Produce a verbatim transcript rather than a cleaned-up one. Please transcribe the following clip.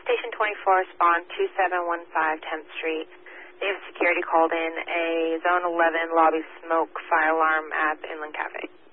Station twenty-four, spawn two seven one five, tenth Street. They have security called in a Zone eleven lobby smoke fire alarm at the Inland Cafe.